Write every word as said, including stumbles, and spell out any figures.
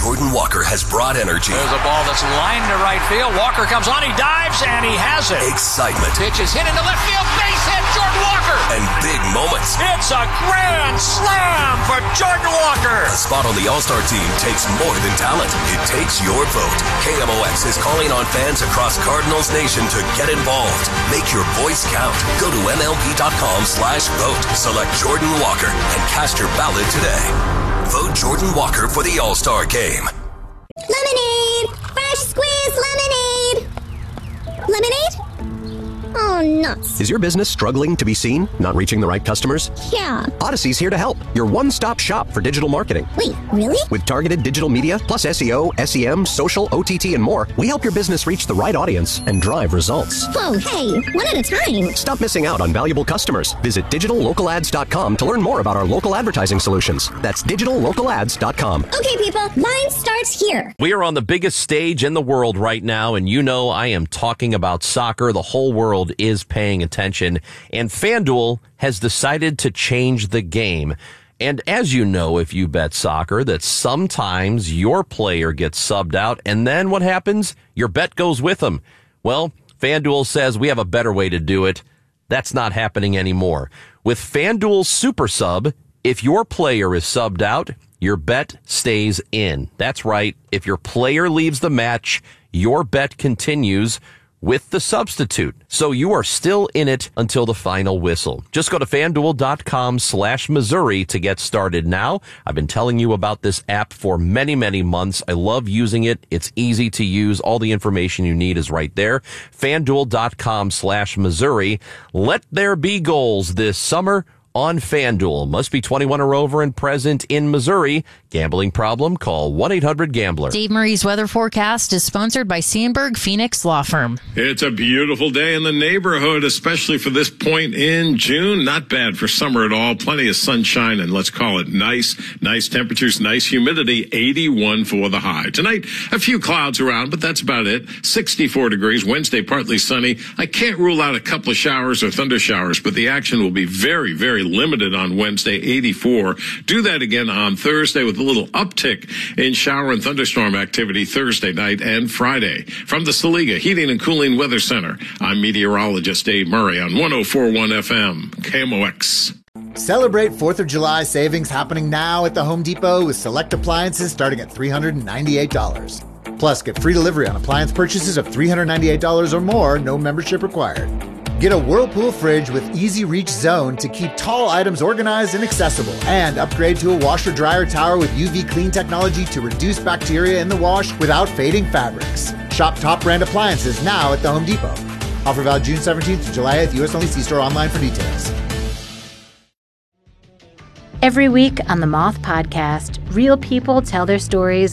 Jordan Walker has brought energy. There's a ball that's lined to right field. Walker comes on, he dives, and he has it. Excitement. Pitch is hit into left field. Base hit, Jordan Walker. And big moments. It's a grand slam for Jordan Walker. A spot on the All-Star team takes more than talent. It takes your vote. K M O X is calling on fans across Cardinals Nation to get involved. Make your voice count. Go to M L B dot com slash vote. Select Jordan Walker and cast your ballot today. Vote Jordan Walker for the All-Star Game. Lemonade! Fresh squeezed lemonade! Lemonade? Oh, nuts. Is your business struggling to be seen? Not reaching the right customers? Yeah. Odyssey's here to help. Your one-stop shop for digital marketing. Wait, really? With targeted digital media, plus S E O, S E M, social, O T T, and more, we help your business reach the right audience and drive results. Whoa, hey, one at a time. Stop missing out on valuable customers. Visit digital local ads dot com to learn more about our local advertising solutions. That's digital local ads dot com. Okay, people, line starts here. We are on the biggest stage in the world right now, and you know I am talking about soccer. The whole world is paying attention, and FanDuel has decided to change the game. And as you know, if you bet soccer, that sometimes your player gets subbed out, and then what happens? Your bet goes with them. Well, FanDuel says we have a better way to do it. That's not happening anymore. With FanDuel Super Sub, if your player is subbed out, your bet stays in. That's right. If your player leaves the match, your bet continues with the substitute. So you are still in it until the final whistle. Just go to FanDuel.com slash Missouri to get started now. I've been telling you about this app for many, many months. I love using it. It's easy to use. All the information you need is right there. FanDuel.com slash Missouri. Let there be goals this summer on FanDuel. Must be twenty-one or over and present in Missouri. Gambling problem? Call one eight hundred gambler. Dave Murray's weather forecast is sponsored by Sandberg Phoenix Law Firm. It's a beautiful day in the neighborhood, especially for this point in June. Not bad for summer at all. Plenty of sunshine, and let's call it nice. Nice temperatures, nice humidity. eighty-one for the high. Tonight, a few clouds around, but that's about it. sixty-four degrees. Wednesday, partly sunny. I can't rule out a couple of showers or thunder showers, but the action will be very, very limited on Wednesday, eighty-four. Do that again on Thursday with a little uptick in shower and thunderstorm activity Thursday night and Friday. From the Saliga Heating and Cooling Weather Center, I'm meteorologist Dave Murray on one oh four point one F M, K M O X. Celebrate fourth of July savings happening now at the Home Depot with select appliances starting at three hundred ninety-eight dollars. Plus, get free delivery on appliance purchases of three hundred ninety-eight dollars or more, no membership required. Get a Whirlpool fridge with Easy Reach Zone to keep tall items organized and accessible. And upgrade to a washer-dryer tower with U V clean technology to reduce bacteria in the wash without fading fabrics. Shop top brand appliances now at the Home Depot. Offer valid June seventeenth to July eighth. U S only. See store online for details. Every week on the Moth Podcast, real people tell their stories